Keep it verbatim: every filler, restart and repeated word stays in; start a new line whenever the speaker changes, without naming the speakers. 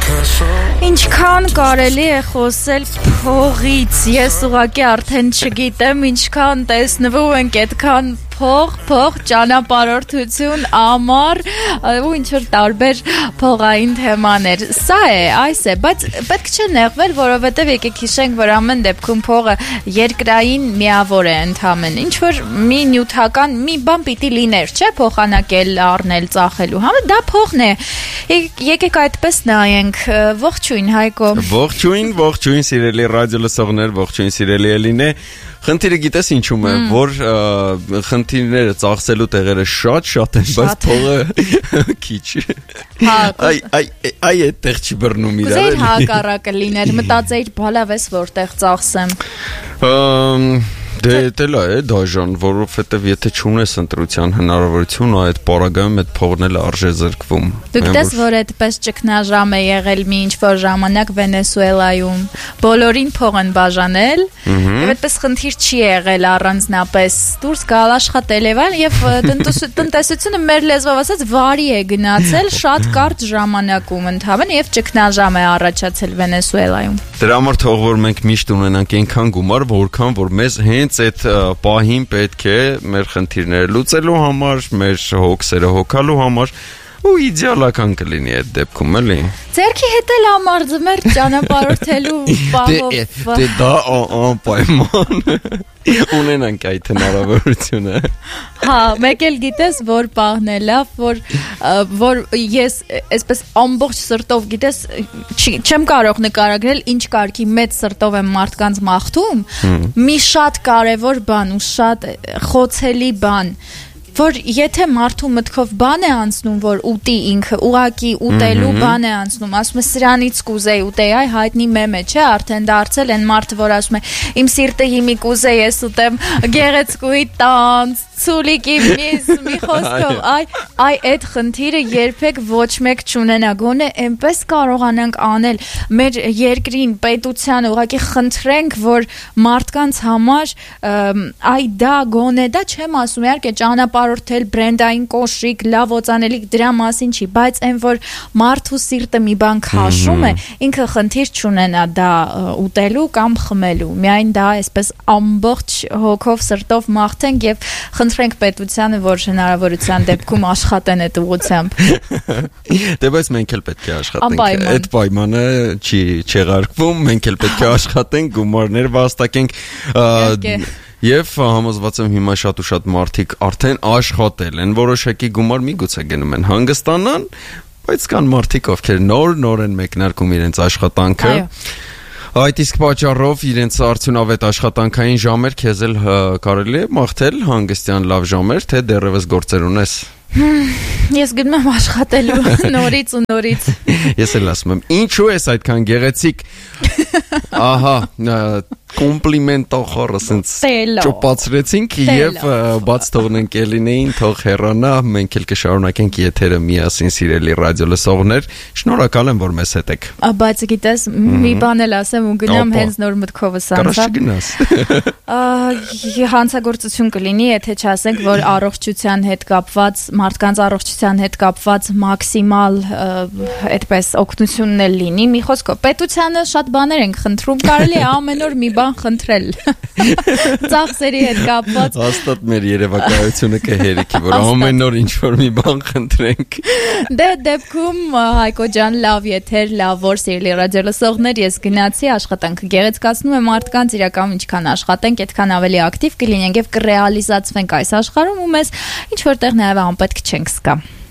Ինչքան կարելի է խոսել փողից, ես ուղղակի արդեն չգիտեմ, ինչքան տեսնվում ենք այդքան փող, փող, ճանապարհորդություն, ամառ ու ինչ-որ տարբեր փողային թեմաներ։ Սա է, այս է, բայց պետք չէ նեղվել, որովհետև եկեք հիշենք, որ ամեն դեպքում փողը երկրային միավոր է ընդհանրեն։ Ինչ-որ մի նյութական, մի բան պիտի լիներ, չէ՞, փոխանակել, առնել, ծախելու համար, դա փողն է։ Եկեք այդպես նայենք, ողջույն Հայկո։
Ողջույն, ողջույն սիրելի ռադիո լսողներ, ողջույն սիրելի Էլինե։ Խնդիրը գիտես ինչու՞մ է, որ խնդիրները ծախսելու տեղերը շատ-շատ են, բայց փողը քիչ։ Այ այ այ այդտեղ չի բռնում իրար։
Կուզեիր հակառակը լիներ, մտածեիր բալավ ես որտեղ ծախսեմ։
Դե դելա է դաժան, որովհետև եթե չունես ընտրության հնարավորություն, այդ պարագայում այդ փողն էլ արժե զրկվում։
Դուք դες որ այդպես ճգնաժամ է եղել մի ինչ-որ ժամանակ Վենեսուելայում, բոլորին փող են բաժանել, եւ այդպես խնդիր չի եղել առանձնապես դուրս գալ աշխատել եւ տնտեսությունը մեր լեզվով ասած վարի է գնացել շատ կարճ ժամանակում ընդհանրեն եւ ճգնաժամ է առաջացել Վենեսուելայում։
Դրա համար թող որ մենք միշտ ունենանք այնքան գումար, որքան որ մեզ հենց այդ պահին պետք է մեր խնդիրները լուծելու համար, մեր հոգսերը հոգալու համար ու իդեալական կլինի այդ դեպքում, էլի։
Ձերքի հետ էլ ամառ ձմեռ ճանապարհորդելու բաղով։
Դե դա անպայման ունենանք այդ հնարավորությունը։
Հա, մեկ էլ գիտես, որ պահն է լավ, որ որ ես այսպես ամբողջ սրտով գիտես չեմ կարող նկարագրել ինչ կարգի մեծ սրտով եմ մարդկանց մաղթում, մի շատ կարևոր բան ու շատ խոցելի բան որ եթե մարդու մտքով բան է անցնում, որ ուտի ինքը, ուղակի ուտելու բան է անցնում, ասում է սրանից կուզեի ուտեի, այ հայտնի մեմ է, չէ, արդեն դարձել են մարդը, որ ասում է իմ սիրտը հիմի կուզե ես ուտեմ գեղեցկուի տանց, ցուլիկի միս, մի խոսքով, այ այ այդ խնդիրը երբեք ոչ մեկ չունենա, գոնե այնպես կարողանանք անել մեր երկրին, պետությանը, ուղղակի խնդրենք, որ մարդկանց համար այ դա գոնե դա չեմ ասում, իհարկե ճանապարհորդել բրենդային կոշիկ, լավ օծանելիք դրա մասին չի, բայց այն որ մարդու սիրտը մի բան քաշում է, ինքը խնդիր չունենա դա ուտելու կամ խմելու, միայն դա այսպես ամբողջ հոգով սրտով մաղթենք եւ խնդրենք պետությանը, որ հնարավորության դեպքում աշխատեն այդ ուղղությամբ։
Դե բայց մենք էլ պետք է աշխատենք։ Այդ պայմանը չի չեղարկվում, մենք էլ պետք է աշխատենք, գումարներ վաստակենք։ Եվ համոզված եմ հիմա շատ ու շատ մարդիկ արդեն աշխատել են, որոշակի գումար միգուցե գնում են հանգստանան, բայց կան մարդիկ, ովքեր նոր-նոր են մեկնարկում իրենց աշխատանքը։ Այդ իսկ պատճառով իրենց արդյունավետ աշխատանքային ժամեր քեզ էլ կարելի է մաղթել հանգստյան լավ ժամեր, թե դեռևս գործեր ունես։
Ես գնում եմ աշխատելու նորից ու նորից։
Ես էլ ասում եմ, ինչու ես այդքան գեղեցիկ։ Ահա, կոմպլիմենտախառը սենց ճոպացրեցինք եւ բաց թողնենք Էլինեին, թող հեռանա, մենք էլ կշարունակենք եթերը միասին սիրելի ռադիո լսողներ։ Շնորհակալ եմ, որ մեզ հետ եք։
Բայց գիտես, մի բան էլ ասեմ ու գնամ հենց նոր մտքովս անցա։
Գնաս։
Հանցագործություն կլինի, եթե չասենք, որ առողջության հետ կապված, մարդկանց առողջության հետ կապված մաքսիմալ այդպես օգնությունն էլ լինի։ Մի խոսքով, պետությանը շատ բաներ ենք խնդրում, կարելի է ամեն օր մի բան խնդրել։ Ծախսերի հետ կապված։
Հաստատ մեր երևակայությունը կհերիքի, որ ամեն օր ինչ-որ մի բան խնդրենք։
Դե դեպքում Հայկո ջան, լավ եթեր, լավ որ սիրելի ռադիո լսողներ, ես գնացի, աշխատանքը գեղեցկացնում եմ մարդկանց, իրականում ինչքան աշխատենք, այդքան ավելի ակտիվ կլինենք եւ կռեալիզացվենք այս աշխարհում ու մեզ ինչ որտեղ նաեւ անպետք չենք սկա։